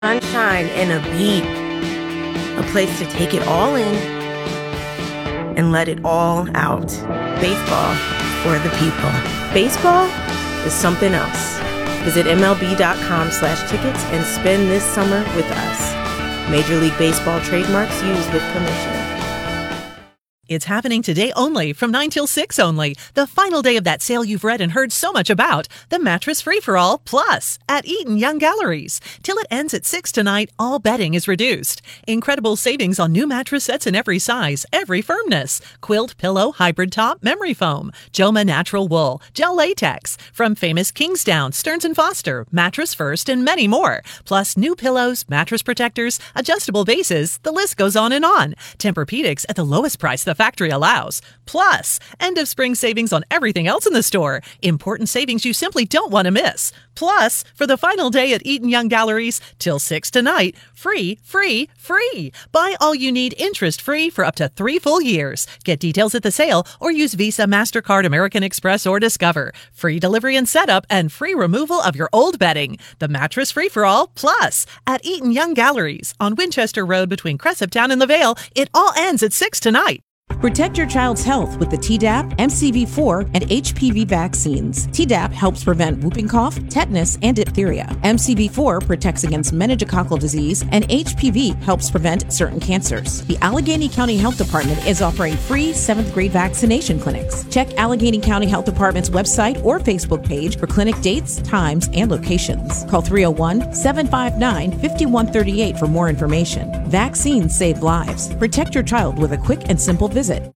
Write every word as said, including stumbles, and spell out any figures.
sunshine and a beat. A place to take it all in and let it all out. Baseball for the people. Baseball is something else. Visit MLB.com slash tickets and spend this summer with us. Major League Baseball trademarks used with permission. It's happening today only, from nine till six only. The final day of that sale you've read and heard so much about. The Mattress Free-for-All Plus at Eaton Young Galleries. Till it ends at six tonight, all bedding is reduced. Incredible savings on new mattress sets in every size, every firmness. Quilt, pillow, hybrid top, memory foam. Joma natural wool, gel latex. From famous Kingsdown, Stearns and Foster, Mattress First, and many more. Plus new pillows, mattress protectors, adjustable bases. The list goes on and on. Tempur-Pedics at the lowest price the factory allows. Plus, end of spring savings on everything else in the store. Important savings you simply don't want to miss. Plus, for the final day at Eaton Young Galleries, till six tonight, free, free, free. Buy all you need interest-free for up to three full years. Get details at the sale or use Visa, MasterCard, American Express, or Discover. Free delivery and setup and free removal of your old bedding. The Mattress Free-for-All Plus at Eaton Young Galleries on Winchester Road between Cresaptown and the Vale. It all ends at six tonight. Protect your child's health with the Tdap, M C V four, and H P V vaccines. Tdap helps prevent whooping cough, tetanus, and diphtheria. M C V four protects against meningococcal disease, and H P V helps prevent certain cancers. The Allegheny County Health Department is offering free seventh grade vaccination clinics. Check Allegheny County Health Department's website or Facebook page for clinic dates, times, and locations. Call three oh one, seven five nine, five one three eight for more information. Vaccines save lives. Protect your child with a quick and simple visit.